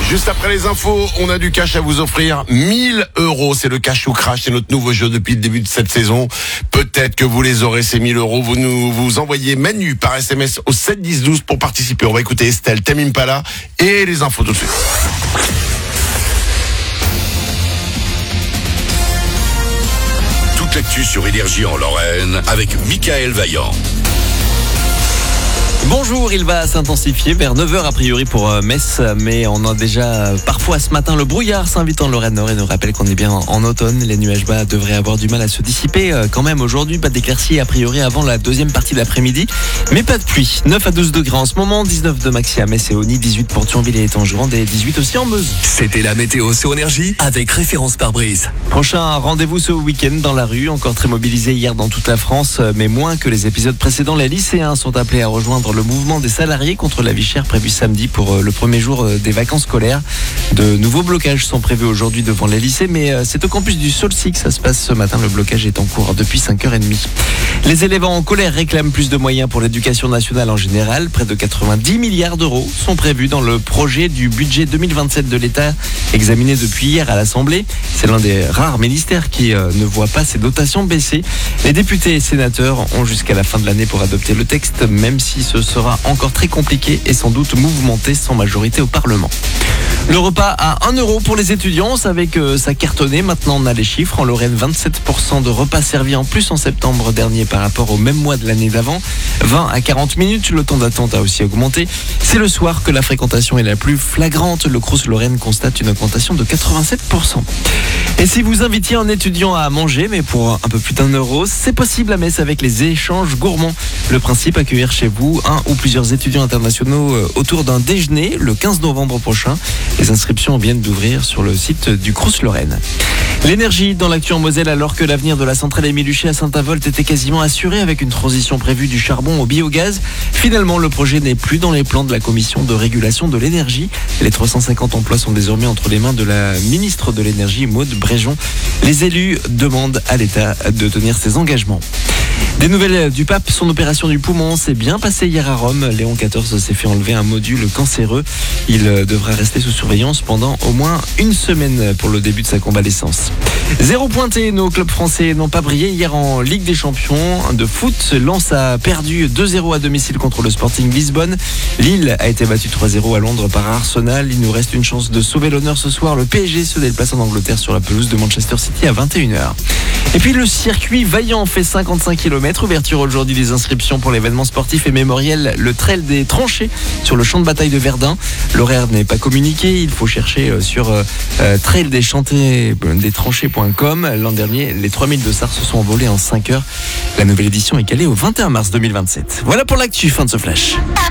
Juste après les infos, on a du cash à vous offrir. 1000 €, c'est le Cash ou Crash, c'est notre nouveau jeu depuis le début de cette saison. Peut-être que vous les aurez, ces 1000 €. Vous envoyez Manu par SMS au 7 10 12 pour participer. On va écouter Estelle, Tame Impala et les infos tout de suite. Toute l'actu sur Énergie en Lorraine avec Michael Vaillant. Bonjour, il va s'intensifier vers 9h a priori pour Metz, mais on a déjà parfois ce matin le brouillard s'invite en Lorraine Nord et nous rappelle qu'on est bien en automne. Les nuages bas devraient avoir du mal à se dissiper quand même aujourd'hui, pas d'éclaircies a priori avant la deuxième partie d'après-midi, mais pas de pluie. 9 à 12 degrés en ce moment, 19 de maxi à Metz et Auny, 18 pour Thionville et Étangerande et 18 aussi en Meuse. C'était la météo sur Énergie avec référence pare-brise. Prochain rendez-vous ce week-end dans la rue, encore très mobilisé hier dans toute la France, mais moins que les épisodes précédents. Les lycéens sont appelés à rejoindre le mouvement des salariés contre la vie chère prévu samedi pour le premier jour des vacances scolaires. De nouveaux blocages sont prévus aujourd'hui devant les lycées, mais c'est au campus du Saulcy que ça se passe ce matin. Le blocage est en cours depuis 5h30. Les élèves en colère réclament plus de moyens pour l'éducation nationale en général. Près de 90 milliards d'euros sont prévus dans le projet du budget 2027 de l'État examiné depuis hier à l'Assemblée. C'est l'un des rares ministères qui ne voit pas ses dotations baisser. Les députés et sénateurs ont jusqu'à la fin de l'année pour adopter le texte, même si ce sera encore très compliqué et sans doute mouvementé sans majorité au Parlement. Le repas à 1 € pour les étudiants, on savait que ça cartonnait, maintenant on a les chiffres. En Lorraine, 27% de repas servis en plus en septembre dernier par rapport au même mois de l'année d'avant. 20 à 40 minutes, le temps d'attente a aussi augmenté. C'est le soir que la fréquentation est la plus flagrante. Le Crous Lorraine constate une augmentation de 87%. Et si vous invitiez un étudiant à manger, mais pour un peu plus d'1 €, c'est possible à Metz avec les échanges gourmands. Le principe, accueillir chez vous un ou plusieurs étudiants internationaux autour d'un déjeuner le 15 novembre prochain. Les inscriptions viennent d'ouvrir sur le site du Crous Lorraine. L'énergie dans l'actu en Moselle, alors que l'avenir de la centrale Émile Huchet à Saint-Avold était quasiment assuré avec une transition prévue du charbon au biogaz. Finalement, le projet n'est plus dans les plans de la commission de régulation de l'énergie. Les 350 emplois sont désormais entre les mains de la ministre de l'énergie, Maud Bréjon. Les élus demandent à l'État de tenir ses engagements. Des nouvelles du pape, son opération du poumon s'est bien passée hier à Rome. Léon XIV s'est fait enlever un module cancéreux. Il devra rester sous surveillance pendant au moins une semaine pour le début de sa convalescence. 0 pointé, nos clubs français n'ont pas brillé hier en Ligue des Champions de foot. Lens a perdu 2-0 à domicile contre le Sporting Lisbonne. Lille a été battu 3-0 à Londres par Arsenal. Il nous reste une chance de sauver l'honneur ce soir. Le PSG se déplace en Angleterre sur la pelouse de Manchester City à 21h. Et puis le circuit Vaillant fait 55 km. Ouverture aujourd'hui des inscriptions pour l'événement sportif et mémoriel, le Trail des Tranchées sur le champ de bataille de Verdun. L'horaire n'est pas communiqué, il faut chercher sur traildestranchées.com. L'an dernier, les 3000 de Sars se sont envolés en 5 heures. La nouvelle édition est calée au 21 mars 2027. Voilà pour l'actu, fin de ce flash.